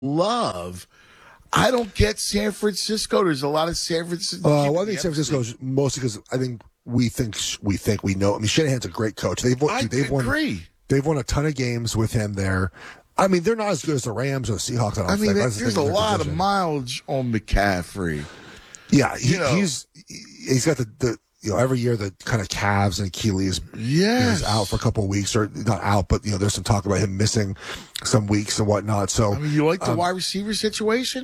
love. I don't get San Francisco. There's a lot of San Francisco. Well, I think San Francisco is mostly because I think we think we know. I mean, Shanahan's a great coach. They've won a ton of games with him there. I mean, they're not as good as the Rams or the Seahawks. I think there's a lot of mileage on McCaffrey. Yeah, he's got the every year the kind of calves and Achilles is out for a couple of weeks, or not out, but there's some talk about him missing some weeks and whatnot. So you like the wide receiver situation?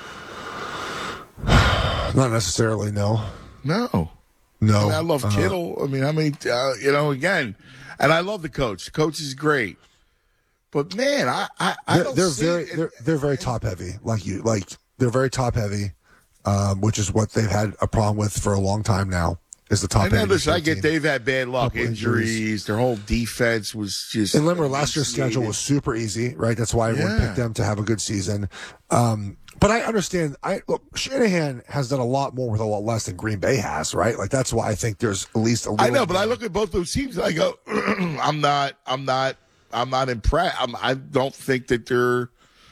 Not necessarily, no. I love Kittle. Again, and I love the coach. The coach is great. But man, they're very top heavy, they're very top heavy, which is what they've had a problem with for a long time now. Is the top heavy? I get they've had bad luck, injuries. Their whole defense was just. And remember, last year's schedule was super easy, right? That's why everyone picked them to have a good season. But I understand. Look, Shanahan has done a lot more with a lot less than Green Bay has, right? Like that's why I think there's at least a little. I know, but I look at both those teams and I go, I'm not impressed. I don't think that they're,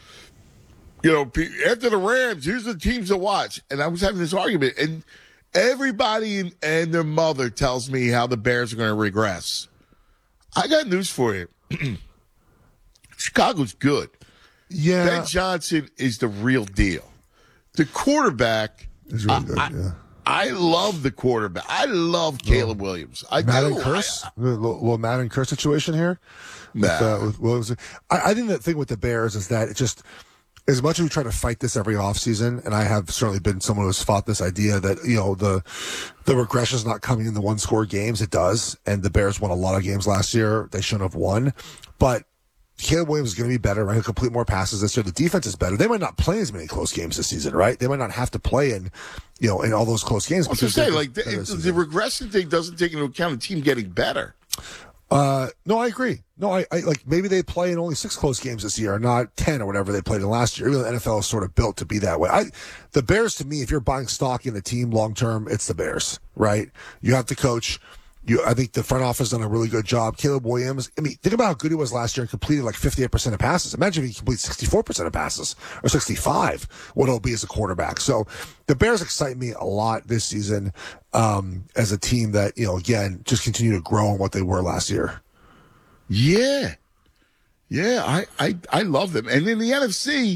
after the Rams, here's the teams to watch. And I was having this argument, and everybody and their mother tells me how the Bears are going to regress. I got news for you. Chicago's good. Yeah. Ben Johnson is the real deal. The quarterback is really good, I love the quarterback. I love Caleb Williams. Madden curse? A little Madden curse situation here? With Williams. I think the thing with the Bears is that it just, as much as we try to fight this every offseason, and I have certainly been someone who's fought this idea that, the regression is not coming in the one-score games. It does. And the Bears won a lot of games last year. They shouldn't have won. But Caleb Williams is going to be better, right? He'll complete more passes this year. The defense is better. They might not play as many close games this season, right? They might not have to play in all those close games. I was going to say, the regression thing doesn't take into account the team getting better. No, I agree. No, I like maybe they play in only 6 close games this year, not 10 or whatever they played in last year. Even the NFL is sort of built to be that way. The Bears, to me, if you're buying stock in the team long term, it's the Bears, right? You have to coach. I think the front office has done a really good job. Caleb Williams, think about how good he was last year and completed like 58% of passes. Imagine if he completes 64% of passes or 65, what he'll be as a quarterback. So the Bears excite me a lot this season as a team that, again, just continue to grow on what they were last year. Yeah. Yeah, I love them. And in the NFC,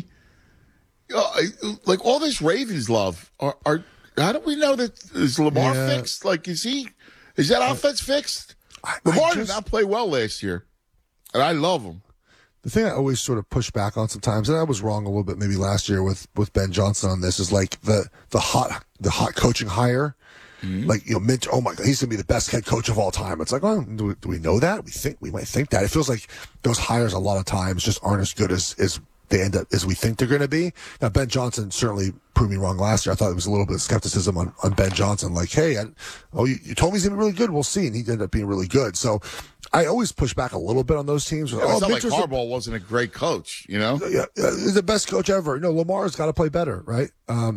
like all this Ravens love, are how do we know that is Lamar fixed? Like, is that offense fixed? Lamar did not play well last year, and I love him. The thing I always sort of push back on sometimes, and I was wrong a little bit maybe last year with Ben Johnson on this, is like the hot coaching hire. Mm-hmm. Like, Mitch, oh my God, he's going to be the best head coach of all time. It's like, oh, do we know that? We might think that. It feels like those hires a lot of times just aren't as good as they end up as we think they're going to be. Now, Ben Johnson certainly proved me wrong last year. I thought there was a little bit of skepticism on Ben Johnson. Like, hey, you told me he's going to be really good. We'll see. And he ended up being really good. So I always push back a little bit on those teams. Yeah, it's not like Harbaugh wasn't a great coach, Yeah, he's the best coach ever. Lamar's got to play better, right?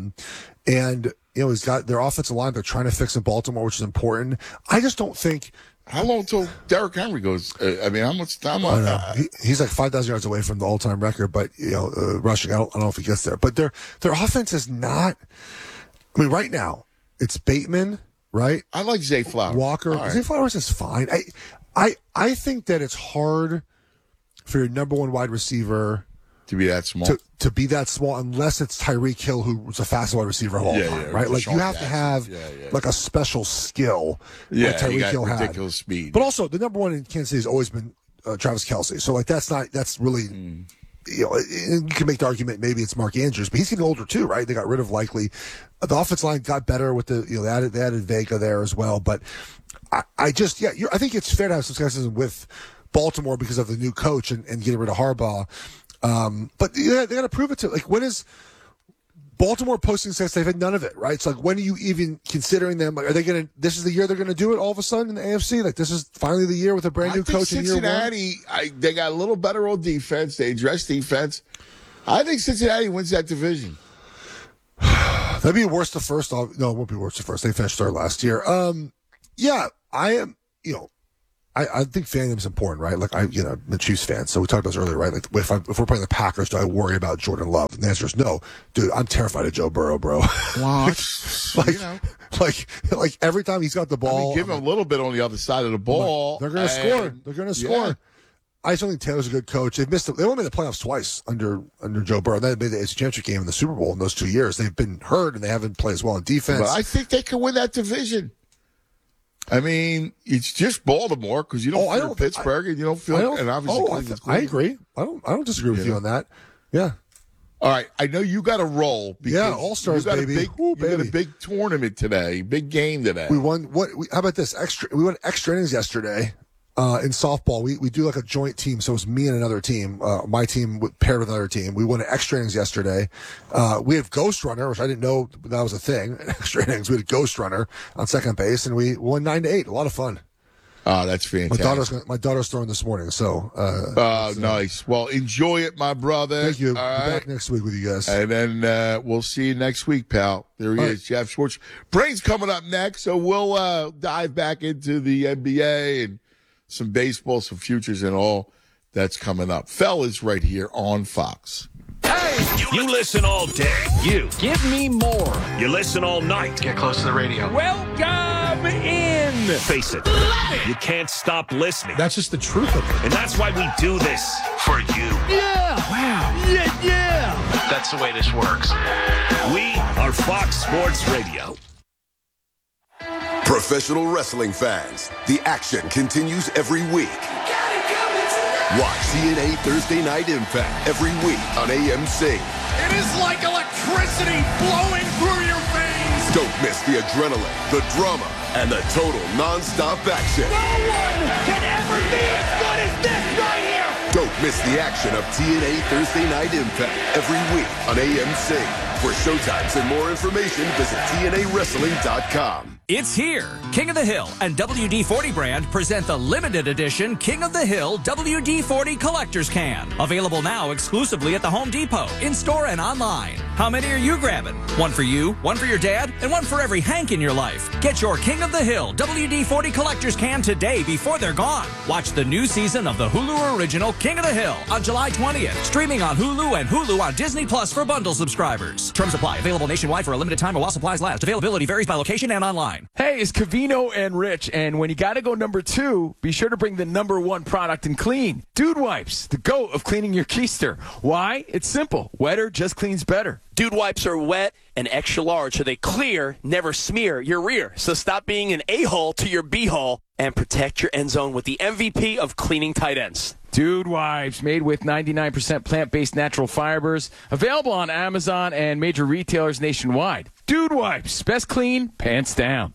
And he's got their offensive line. They're trying to fix in Baltimore, which is important. I just don't think. How long until Derrick Henry goes? How much time? I don't know. He's like 5,000 yards away from the all-time record, but rushing, I don't know if he gets there. But their offense is not. Right now it's Bateman, right? I like Zay Flowers. Walker. Right. Zay Flowers is fine. I think that it's hard for your number one wide receiver to be that small. To be that small, unless it's Tyreek Hill, who's a fast wide receiver of all time, right? Like, you have to have like a special skill like Tyreek Hill had. Ridiculous speed. But also, the number one in Kansas City has always been Travis Kelce. So, like, that's really, you can make the argument maybe it's Mark Andrews, but he's getting older too, right? They got rid of Likely. The offensive line got better with they added Vega there as well. But I think it's fair to have some skepticism with Baltimore because of the new coach and getting rid of Harbaugh. But they got to prove it to, like, when is Baltimore posting success? They've had none of it, right? It's like, when are you even considering them? Like, are they going to, this is the year they're going to do it all of a sudden in the AFC? Like, this is finally the year with a brand new coach in year one? Cincinnati, they got a little better on defense. They addressed defense. I think Cincinnati wins that division. That'd be worse to first. No, it won't be worse to first. They finished third last year. I I think fandom is important, right? Like I'm a Chiefs fan, so we talked about this earlier, right? Like if we're playing the Packers, do I worry about Jordan Love? And the answer is no, dude. I'm terrified of Joe Burrow, bro. like every time he's got the ball, give him a little bit on the other side of the ball. They're going to score. They're going to score. Yeah. I just don't think Taylor's a good coach. They only made the playoffs twice under Joe Burrow. They made the AFC Championship game in the Super Bowl in those 2 years. They've been hurt and they haven't played as well in defense. But I think they can win that division. I mean, it's just Baltimore because you don't feel Pittsburgh and you don't feel, and obviously I agree. I don't disagree with you on that. Yeah. All right, I know you got a roll. Yeah, All-Stars, baby. You got a big tournament today, big game today. We won. How about this? We won extra innings yesterday in softball. We do like a joint team, so it was me and another team. My team paired with another team. We won extra innings yesterday. We have Ghost Runner, which I didn't know that was a thing. Extra innings. We had Ghost Runner on second base, and we won 9-8. A lot of fun. Oh, that's fantastic. My daughter's throwing this morning, so. Nice. Well, enjoy it, my brother. Thank you. All right. Be back next week with you guys. And then we'll see you next week, pal. There he is, Jeff Schwartz. Brain's coming up next, so we'll dive back into the NBA and some baseball, some futures, and all that's coming up. Fellas, right here on Fox. Hey! You listen all day. You. Give me more. You listen all night. Get close to the radio. Welcome in. Face it. You can't stop listening. That's just the truth of it. And that's why we do this. For you. Yeah. Wow. Yeah. That's the way this works. We are Fox Sports Radio. Professional wrestling fans, the action continues every week. Watch TNA Thursday Night Impact every week on AMC. It is like electricity blowing through your veins. Don't miss the adrenaline, the drama, and the total non-stop action. No one can ever be as good as this right here. Don't miss the action of TNA Thursday Night Impact every week on AMC. For showtimes and more information, visit TNAWrestling.com. It's here. King of the Hill and WD-40 brand present the limited edition King of the Hill WD-40 Collector's Can. Available now exclusively at the Home Depot, in-store and online. How many are you grabbing? One for you, one for your dad, and one for every Hank in your life. Get your King of the Hill WD-40 Collector's Can today before they're gone. Watch the new season of the Hulu original King of the Hill on July 20th. Streaming on Hulu and Hulu on Disney Plus for bundle subscribers. Terms apply. Available nationwide for a limited time while supplies last. Availability varies by location and online. Hey, it's Covino and Rich, and when you got to go number 2, be sure to bring the number 1 product in clean. Dude Wipes, the GOAT of cleaning your keister. Why? It's simple. Wetter just cleans better. Dude Wipes are wet and extra large, so they clear, never smear your rear. So stop being an a-hole to your b-hole and protect your end zone with the MVP of cleaning tight ends. Dude Wipes, made with 99% plant-based natural fibers. Available on Amazon and major retailers nationwide. Dude Wipes, best clean, pants down.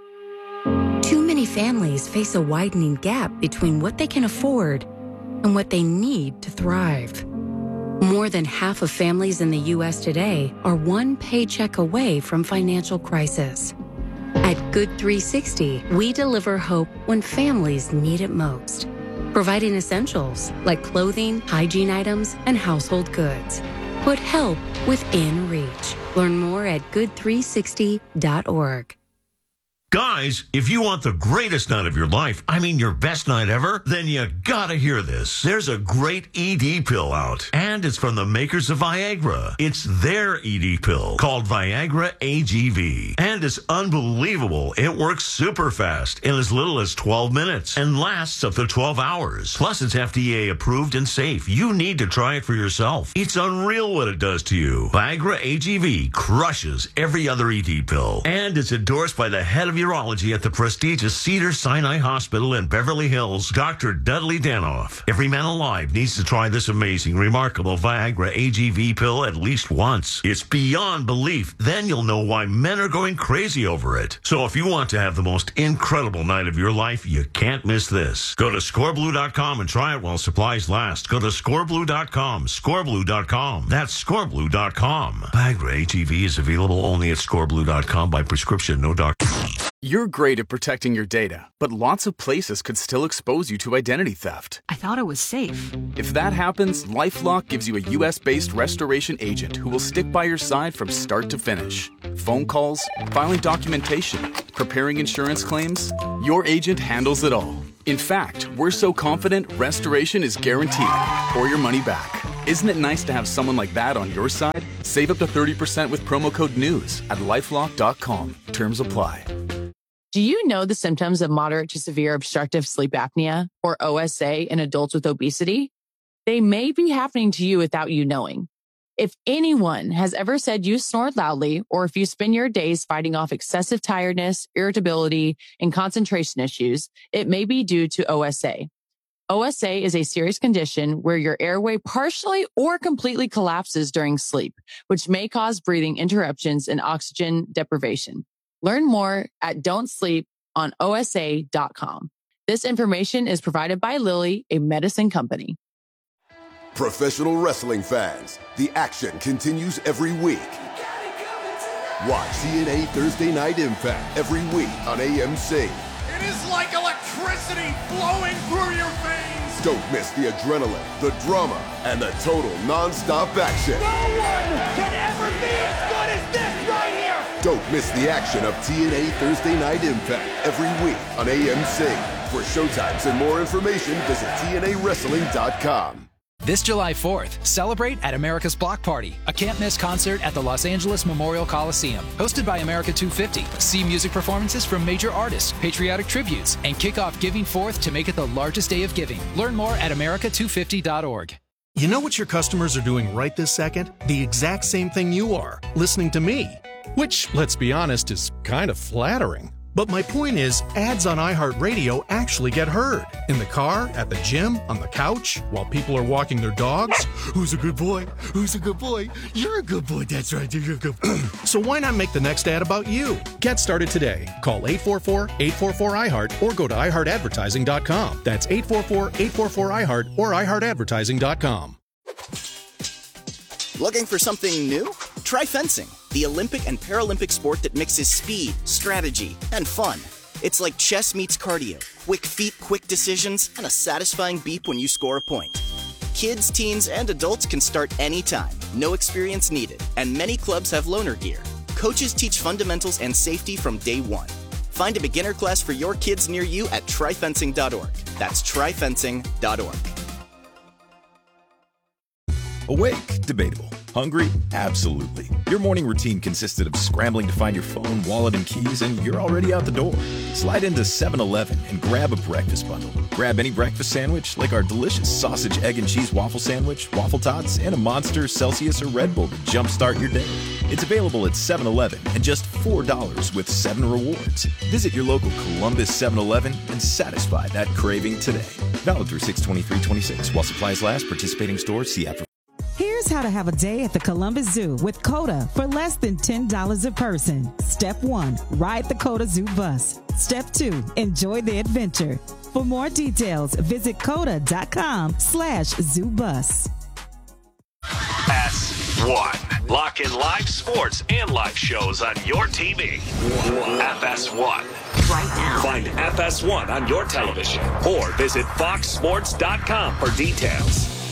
Too many families face a widening gap between what they can afford and what they need to thrive. More than half of families in the U.S. today are one paycheck away from financial crisis. At Good 360, we deliver hope when families need it most, providing essentials like clothing, hygiene items, and household goods. Put help within reach. Learn more at good360.org. Guys, if you want the greatest night of your life, I mean your best night ever, then you gotta hear this. There's a great ED pill out, and it's from the makers of Viagra. It's their ED pill called Viagra AGV, and it's unbelievable. It works super fast in as little as 12 minutes and lasts up to 12 hours. Plus, it's FDA approved and safe. You need to try it for yourself. It's unreal what it does to you. Viagra AGV crushes every other ED pill, and it's endorsed by the head of urology at the prestigious Cedars-Sinai Hospital in Beverly Hills, Dr. Dudley Danoff. Every man alive needs to try this amazing, remarkable Viagra AGV pill at least once. It's beyond belief. Then you'll know why men are going crazy over it. So if you want to have the most incredible night of your life, you can't miss this. Go to scoreblue.com and try it while supplies last. Go to scoreblue.com, scoreblue.com. That's scoreblue.com. Viagra AGV is available only at scoreblue.com by prescription, no doctor. You're great at protecting your data, but lots of places could still expose you to identity theft. I thought it was safe. If that happens, LifeLock gives you a U.S.-based restoration agent who will stick by your side from start to finish. Phone calls, filing documentation, preparing insurance claims, your agent handles it all. In fact, we're so confident restoration is guaranteed or your money back. Isn't it nice to have someone like that on your side? Save up to 30% with promo code NEWS at LifeLock.com. Terms apply. Do you know the symptoms of moderate to severe obstructive sleep apnea, or OSA, in adults with obesity? They may be happening to you without you knowing. If anyone has ever said you snore loudly, or if you spend your days fighting off excessive tiredness, irritability, and concentration issues, it may be due to OSA. OSA is a serious condition where your airway partially or completely collapses during sleep, which may cause breathing interruptions and oxygen deprivation. Learn more at don'tsleeponosa.com. This information is provided by Lilly, a medicine company. Professional wrestling fans, the action continues every week. Watch TNA Thursday Night Impact every week on AMC. It is like electricity flowing through your veins. Don't miss the adrenaline, the drama, and the total non-stop action. No one can ever be as good as this right here. Don't miss the action of TNA Thursday Night Impact every week on AMC. For showtimes and more information, visit TNAWrestling.com. This July 4th, celebrate at America's Block Party, a can't-miss concert at the Los Angeles Memorial Coliseum. Hosted by America 250, see music performances from major artists, patriotic tributes, and kick off Giving Forth to make it the largest day of giving. Learn more at america250.org. You know what your customers are doing right this second? The exact same thing you are, listening to me. Which, let's be honest, is kind of flattering. But my point is, ads on iHeartRadio actually get heard. In the car, at the gym, on the couch, while people are walking their dogs. Who's a good boy? Who's a good boy? You're a good boy, that's right, you're a good boy. So why not make the next ad about you? Get started today. Call 844-844-iHeart or go to iHeartAdvertising.com. That's 844-844-iHeart or iHeartAdvertising.com. Looking for something new? Try fencing, the Olympic and Paralympic sport that mixes speed, strategy, and fun. It's like chess meets cardio. Quick feet, quick decisions, and a satisfying beep when you score a point. Kids, teens, and adults can start anytime. No experience needed. And many clubs have loaner gear. Coaches teach fundamentals and safety from day one. Find a beginner class for your kids near you at tryfencing.org. That's tryfencing.org. Awake? Debatable. Hungry? Absolutely. Your morning routine consisted of scrambling to find your phone, wallet, and keys, and you're already out the door. Slide into 7-Eleven and grab a breakfast bundle. Grab any breakfast sandwich, like our delicious sausage, egg, and cheese waffle sandwich, waffle tots, and a Monster, Celsius, or Red Bull to jumpstart your day. It's available at 7-Eleven and just $4 with 7 rewards. Visit your local Columbus 7-Eleven and satisfy that craving today. Valid through 6/23/26 while supplies last. Participating stores. See app for. Here's how to have a day at the Columbus Zoo with COTA for less than $10 a person. Step 1, ride the COTA Zoo bus. Step 2, enjoy the adventure. For more details, visit COTA.com/ZooBus. FS1. Lock in live sports and live shows on your TV. FS1. Right now. Find FS1 on your television or visit foxsports.com for details.